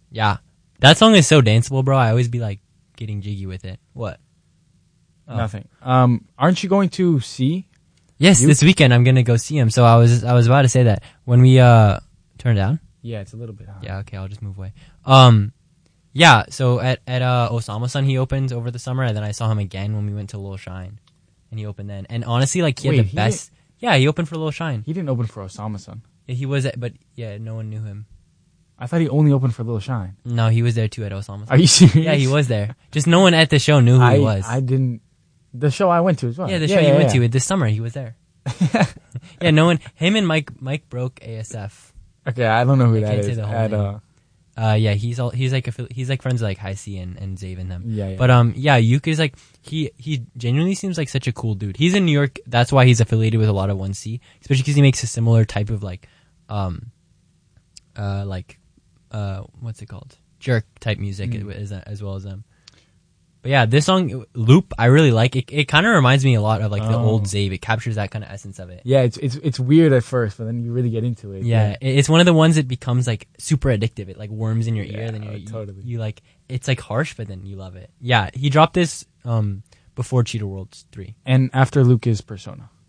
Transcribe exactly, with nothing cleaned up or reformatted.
Yeah. That song is so danceable, bro. I always be like getting jiggy with it. What? Oh. Nothing. Um, aren't you going to see? Yes, you? This weekend I'm gonna go see him. So I was I was about to say that when we uh turn it down. Yeah, it's a little bit high. Yeah, okay, I'll just move away. Um, yeah. So at at uh, Osama-san, he opened over the summer, and then I saw him again when we went to Lil Shine, and he opened then. And honestly, like he Wait, had the he best. Yeah, he opened for Lil Shine. He didn't open for Osama-san. Yeah, he was, at, but yeah, no one knew him. I thought he only opened for Lil Shine. No, he was there too at Osama-san. Are you serious? Yeah, he was there. Just no one at the show knew who I, he was. I didn't. The show I went to as well. Yeah, the yeah, show yeah, you went yeah. to this summer, he was there. Yeah, no one. Him and Mike Mike broke A S F. Okay, I don't know who I that can't say is. the whole At, name. uh, Uh, yeah, he's all he's like affili- he's like friends with like High C and and Zave and them. Yeah, yeah. But um, yeah, Yuke is like he he genuinely seems like such a cool dude. He's in New York. That's why he's affiliated with a lot of one C, especially because he makes a similar type of like, um, uh, like, uh, what's it called? Jerk type music Mm. as, as well as them. But yeah, this song Loop I really like. It it kind of reminds me a lot of like the Oh. old Zave. It captures that kind of essence of it. yeah, it's it's it's weird at first, but then you really get into it. Yeah, it- it's one of the ones that becomes like super addictive. It like worms in your ear, Yeah, then you, totally. you you like it's like harsh, but then you love it. Yeah, he dropped this um before Cheetah Worlds three. And after Luke is Persona.